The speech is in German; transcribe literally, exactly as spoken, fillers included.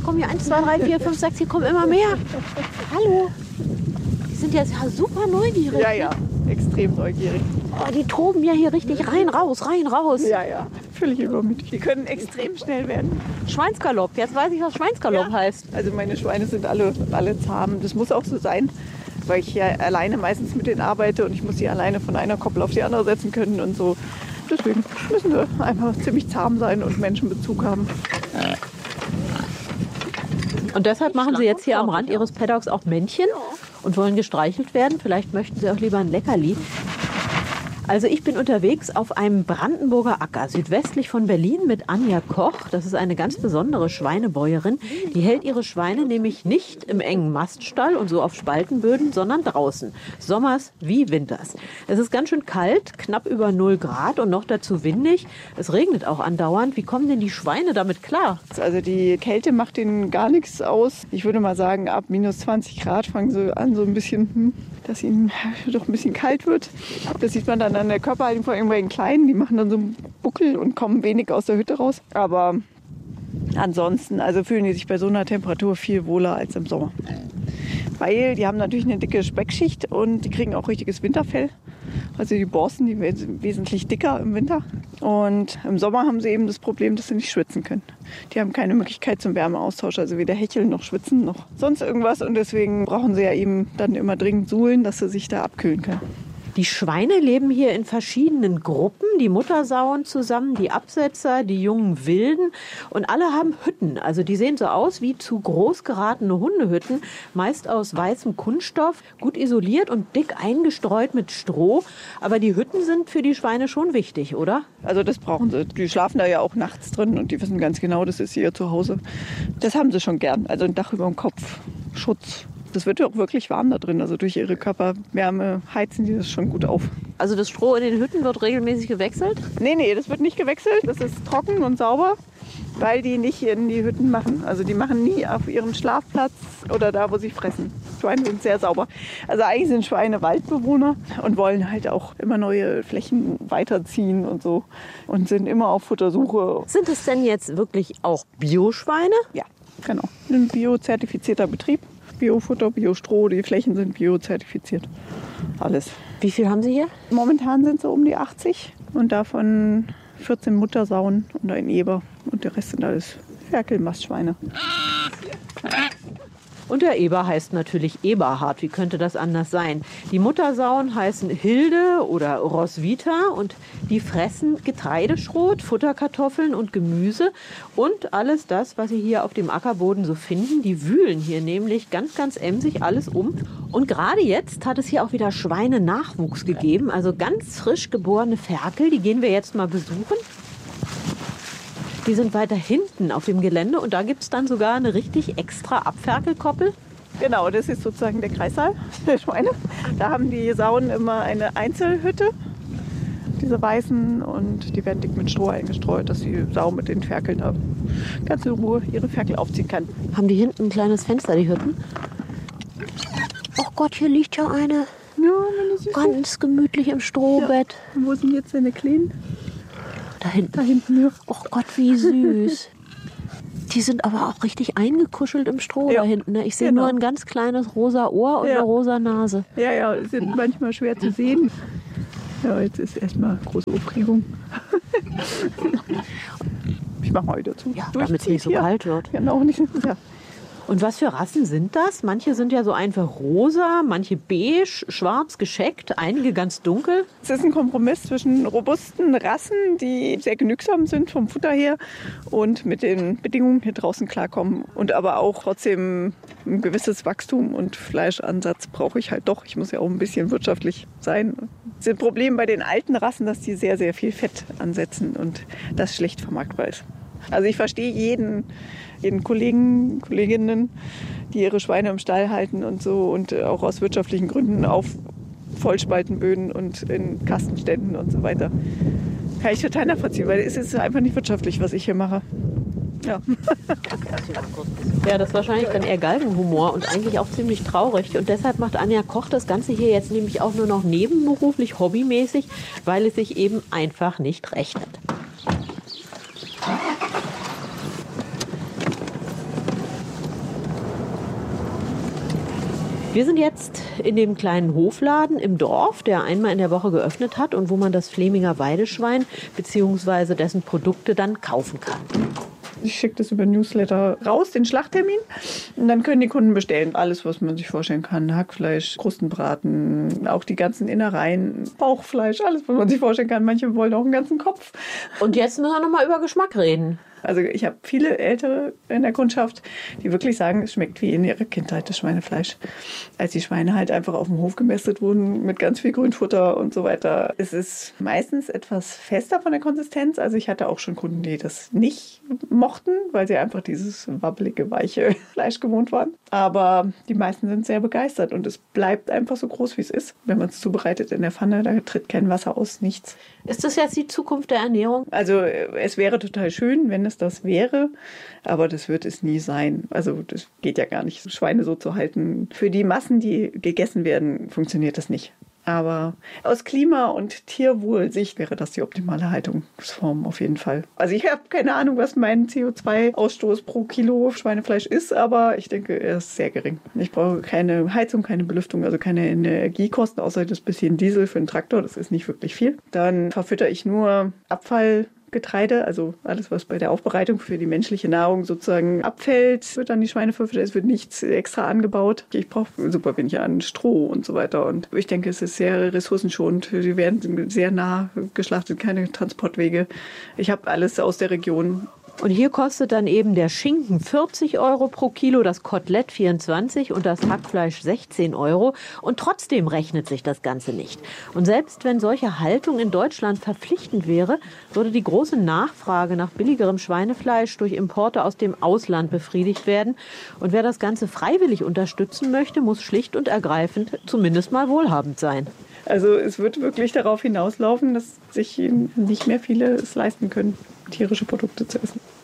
kommen hier eins, zwei, drei, vier, fünf, sechs, hier kommen immer mehr. Hallo. Die sind jetzt ja super neugierig. Ja, ja, extrem neugierig. Oh, die toben ja hier richtig rein, raus, rein, raus. Ja, ja, völlig übermütig. Die können extrem schnell werden. Schweinsgalopp, jetzt weiß ich, was Schweinsgalopp Ja. heißt. Also meine Schweine sind alle, alle zahm. Das muss auch so sein, weil ich ja alleine meistens mit denen arbeite und ich muss sie alleine von einer Koppel auf die andere setzen können und so. Deswegen müssen sie einfach ziemlich zahm sein und Menschenbezug haben. Und deshalb machen Sie jetzt hier am Rand Ihres Paddocks auch Männchen und wollen gestreichelt werden. Vielleicht möchten Sie auch lieber ein Leckerli. Also ich bin unterwegs auf einem Brandenburger Acker, südwestlich von Berlin mit Anja Koch. Das ist eine ganz besondere Schweinebäuerin. Die hält ihre Schweine nämlich nicht im engen Maststall und so auf Spaltenböden, sondern draußen. Sommers wie winters. Es ist ganz schön kalt, knapp über null Grad und noch dazu windig. Es regnet auch andauernd. Wie kommen denn die Schweine damit klar? Also die Kälte macht denen gar nichts aus. Ich würde mal sagen, ab minus zwanzig Grad fangen sie an, so ein bisschen, hm, dass ihnen doch ein bisschen kalt wird. Das sieht man dann an der Körperhaltung von irgendwelchen Kleinen. Die machen dann so einen Buckel und kommen wenig aus der Hütte raus. Aber ansonsten also fühlen die sich bei so einer Temperatur viel wohler als im Sommer. Weil die haben natürlich eine dicke Speckschicht und die kriegen auch richtiges Winterfell. Also die Borsten, die werden wesentlich dicker im Winter. Und im Sommer haben sie eben das Problem, dass sie nicht schwitzen können. Die haben keine Möglichkeit zum Wärmeaustausch, also weder hecheln noch schwitzen noch sonst irgendwas. Und deswegen brauchen sie ja eben dann immer dringend Suhlen, dass sie sich da abkühlen können. Die Schweine leben hier in verschiedenen Gruppen, die Muttersauen zusammen, die Absetzer, die jungen Wilden und alle haben Hütten. Also die sehen so aus wie zu groß geratene Hundehütten, meist aus weißem Kunststoff, gut isoliert und dick eingestreut mit Stroh. Aber die Hütten sind für die Schweine schon wichtig, oder? Also das brauchen sie. Die schlafen da ja auch nachts drin und die wissen ganz genau, das ist ihr Zuhause. Das haben sie schon gern. Also ein Dach über dem Kopf, Schutz. Das wird ja auch wirklich warm da drin. Also durch ihre Körperwärme heizen die das schon gut auf. Also das Stroh in den Hütten wird regelmäßig gewechselt? Nee, nee, das wird nicht gewechselt. Das ist trocken und sauber, weil die nicht in die Hütten machen. Also die machen nie auf ihrem Schlafplatz oder da, wo sie fressen. Schweine sind sehr sauber. Also eigentlich sind Schweine Waldbewohner und wollen halt auch immer neue Flächen weiterziehen und so. Und sind immer auf Futtersuche. Sind es denn jetzt wirklich auch Bioschweine? Ja, genau. Ein biozertifizierter Betrieb. Biofutter, Biostroh, die Flächen sind biozertifiziert. Alles. Wie viel haben Sie hier? Momentan sind so um die achtzig und davon vierzehn Muttersauen und ein Eber. Und der Rest sind alles Ferkelmastschweine. Und der Eber heißt natürlich Eberhard. Wie könnte das anders sein? Die Muttersauen heißen Hilde oder Roswitha und die fressen Getreideschrot, Futterkartoffeln und Gemüse und alles das, was sie hier auf dem Ackerboden so finden. Die wühlen hier nämlich ganz, ganz emsig alles um. Und gerade jetzt hat es hier auch wieder Schweinenachwuchs gegeben, also ganz frisch geborene Ferkel. Die gehen wir jetzt mal besuchen. Die sind weiter hinten auf dem Gelände und da gibt es dann sogar eine richtig extra Abferkelkoppel. Genau, das ist sozusagen der Kreissaal der Schweine. Da haben die Sauen immer eine Einzelhütte, diese weißen, und die werden dick mit Stroh eingestreut, dass die Sau mit den Ferkeln da ganz in Ruhe ihre Ferkel aufziehen kann. Haben die hinten ein kleines Fenster, die Hütten? Oh Gott, hier liegt ja eine. Ja, meine Süße. Ganz gemütlich im Strohbett. Ja. Und wo sind jetzt deine Kleinen? Da hinten. Da hinten, ja. Oh Gott, wie süß. Die sind aber auch richtig eingekuschelt im Stroh Ja, da hinten. Ne? Ich sehe genau. nur ein ganz kleines rosa Ohr und Ja. eine rosa Nase. Ja, ja, sind manchmal schwer zu sehen. Ja, jetzt ist erstmal große Aufregung. Ich mach mal wieder zu. Ja, damit es nicht so Hier. kalt wird. Genau, nicht. Ja. Und was für Rassen sind das? Manche sind ja so einfach rosa, manche beige, schwarz gescheckt, einige ganz dunkel. Es ist ein Kompromiss zwischen robusten Rassen, die sehr genügsam sind vom Futter her und mit den Bedingungen hier draußen klarkommen. Und aber auch trotzdem ein gewisses Wachstum und Fleischansatz brauche ich halt doch. Ich muss ja auch ein bisschen wirtschaftlich sein. Das Problem bei den alten Rassen, dass die sehr, sehr viel Fett ansetzen und das schlecht vermarktbar ist. Also ich verstehe jeden, jeden Kollegen, Kolleginnen, die ihre Schweine im Stall halten und so und auch aus wirtschaftlichen Gründen auf Vollspaltenböden und in Kastenständen und so weiter. Kann ich total nachvollziehen, weil es ist einfach nicht wirtschaftlich, was ich hier mache. Ja. Ja, das ist wahrscheinlich dann eher Galgenhumor und eigentlich auch ziemlich traurig. Und deshalb macht Anja Koch das Ganze hier jetzt nämlich auch nur noch nebenberuflich, hobbymäßig, weil es sich eben einfach nicht rechnet. Wir sind jetzt in dem kleinen Hofladen im Dorf, der einmal in der Woche geöffnet hat und wo man das Fleminger Weideschwein bzw. dessen Produkte dann kaufen kann. Ich schicke das über Newsletter raus, den Schlachttermin. Und dann können die Kunden bestellen. Alles, was man sich vorstellen kann. Hackfleisch, Krustenbraten, auch die ganzen Innereien, Bauchfleisch, alles, was man sich vorstellen kann. Manche wollen auch einen ganzen Kopf. Und jetzt müssen wir noch mal über Geschmack reden. Also ich habe viele Ältere in der Kundschaft, die wirklich sagen, es schmeckt wie in ihrer Kindheit das Schweinefleisch. Als die Schweine halt einfach auf dem Hof gemästet wurden mit ganz viel Grünfutter und so weiter. Es ist meistens etwas fester von der Konsistenz. Also ich hatte auch schon Kunden, die das nicht mochten, weil sie einfach dieses wabbelige, weiche Fleisch gewohnt waren. Aber die meisten sind sehr begeistert und es bleibt einfach so groß, wie es ist. Wenn man es zubereitet in der Pfanne, da tritt kein Wasser aus, nichts. Ist das jetzt die Zukunft der Ernährung? Also es wäre total schön, wenn es das wäre, aber das wird es nie sein. Also das geht ja gar nicht, Schweine so zu halten. Für die Massen, die gegessen werden, funktioniert das nicht. Aber aus Klima- und Tierwohlsicht wäre das die optimale Haltungsform auf jeden Fall. Also ich habe keine Ahnung, was mein C O zwei Ausstoß pro Kilo Schweinefleisch ist, aber ich denke, er ist sehr gering. Ich brauche keine Heizung, keine Belüftung, also keine Energiekosten, außer das bisschen Diesel für einen Traktor. Das ist nicht wirklich viel. Dann verfütter ich nur Abfall. Getreide, also alles, was bei der Aufbereitung für die menschliche Nahrung sozusagen abfällt, wird an die Schweine verfüttert. Es wird nichts extra angebaut. Ich brauche super wenig an Stroh und so weiter. Und ich denke, es ist sehr ressourcenschonend. Die werden sehr nah geschlachtet, keine Transportwege. Ich habe alles aus der Region. Und hier kostet dann eben der Schinken vierzig Euro pro Kilo, das Kotelett vierundzwanzig und das Hackfleisch sechzehn Euro. Und trotzdem rechnet sich das Ganze nicht. Und selbst wenn solche Haltung in Deutschland verpflichtend wäre, würde die große Nachfrage nach billigerem Schweinefleisch durch Importe aus dem Ausland befriedigt werden. Und wer das Ganze freiwillig unterstützen möchte, muss schlicht und ergreifend zumindest mal wohlhabend sein. Also es wird wirklich darauf hinauslaufen, dass sich nicht mehr viele es leisten können, tierische Produkte zu essen.